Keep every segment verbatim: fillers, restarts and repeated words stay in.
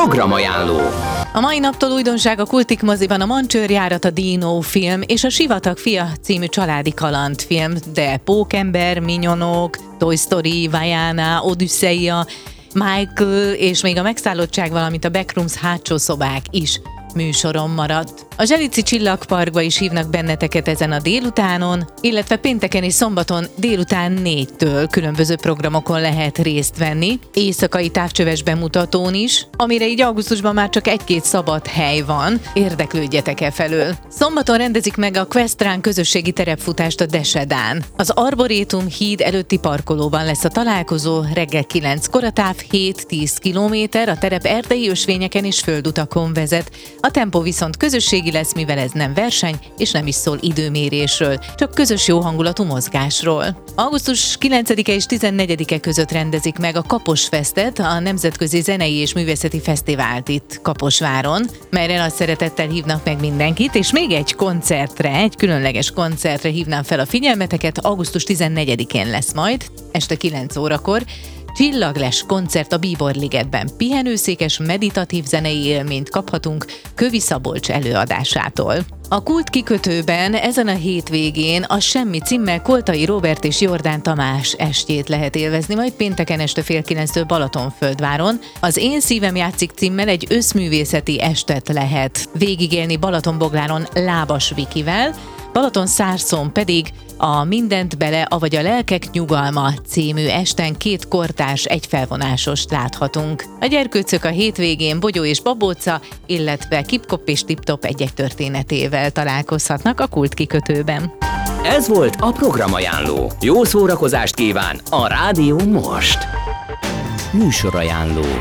Programajánló. A mai naptól újdonság a Kultik moziban a Mancsőrjárat, a Dino film és a Sivatag fia című családi kalandfilm, de Pókember, Minyonok, Toy Story, Vaiana, Odüsszeia, Michael és még a Megszállottság, valamint a Backrooms hátsó szobák is műsoron maradt. A Zselici Csillagparkba is hívnak benneteket ezen a délutánon, illetve pénteken és szombaton délután négytől különböző programokon lehet részt venni, éjszakai távcsöves bemutatón is, amire így augusztusban már csak egy-két szabad hely van, érdeklődjetek e felől. Szombaton rendezik meg a Questrán közösségi terepfutást a Desedán. Az Arborétum híd előtti parkolóban lesz a találkozó, reggel kilenckor, a táv hét-tíz kilométer, a terep erdei ösvényeken és földutakon vezet. A tempó viszont közösségi lesz, mivel ez nem verseny, és nem is szól időmérésről, csak közös jó hangulatú mozgásról. augusztus kilencedike és tizennegyedike között rendezik meg a Kaposfestet, a Nemzetközi Zenei és Művészeti Fesztivált itt Kaposváron, melyre nagy szeretettel hívnak meg mindenkit, és még egy koncertre, egy különleges koncertre hívnám fel a figyelmeteket, augusztus tizennegyedikén lesz majd, este kilenc órakor, Csillagles koncert a Bíborligetben. Pihenőszékes meditatív zenei élményt kaphatunk Kövi Szabolcs előadásától. A Kult kikötőben ezen a hétvégén a Semmi címmel Koltai Róbert és Jordán Tamás estjét lehet élvezni, majd pénteken este fél kilenctől Balatonföldváron. Az Én szívem játszik címmel egy összművészeti estet lehet végigélni Balatonbogláron Lábas Vikivel, Balatonszárszón pedig a Mindent bele, avagy a Lelkek nyugalma című esten két kortárs egyfelvonásost láthatunk. A gyerkőcök a hétvégén Bogyó és Babóca, illetve Kip-Kop és Tip-Top egy-egy történetével találkozhatnak a Kult kikötőben. Ez volt a Programajánló. Jó szórakozást kíván a Rádió most. Műsorajánló.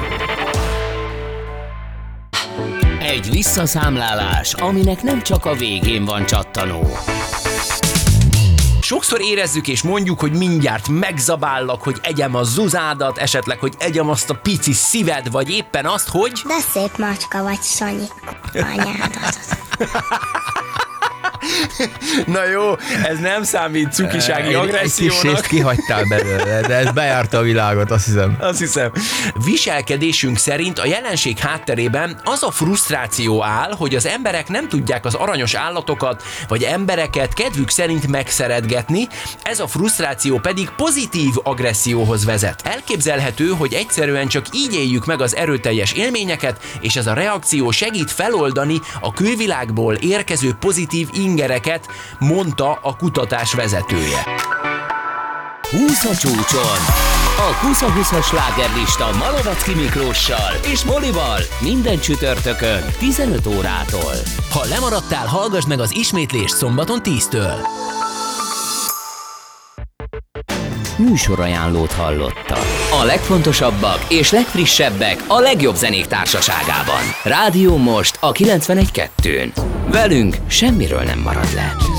Egy visszaszámlálás, aminek nem csak a végén van csattanó. Sokszor érezzük és mondjuk, hogy mindjárt megzabállak, hogy egyem a zuzádat, esetleg, hogy egyem azt a pici szíved, vagy éppen azt, hogy... De szép macska vagy, Sanyi. Anyádat. Na jó, ez nem számít cukisági agressziónak. Egy kis kihagytál belőle, de ez bejárta a világot, azt hiszem. Azt hiszem. Viselkedésünk szerint a jelenség hátterében az a frusztráció áll, hogy az emberek nem tudják az aranyos állatokat, vagy embereket kedvük szerint megszeretgetni, ez a frusztráció pedig pozitív agresszióhoz vezet. Elképzelhető, hogy egyszerűen csak így éljük meg az erőteljes élményeket, és ez a reakció segít feloldani a külvilágból érkező pozitív ingereket, mondta a kutatás vezetője. húsz a csúcson. A húsz-húszas slágerlista Malovecki Miklóssal és Molival minden csütörtökön tizenöt órától. Ha lemaradtál, hallgass meg az ismétlést szombaton tíztől. Műsorajánlót hallottak. A legfontosabbak és legfrissebbek a legjobb zenék társaságában. Rádió most a kilencvenegy kettőn. Velünk semmiről nem marad le.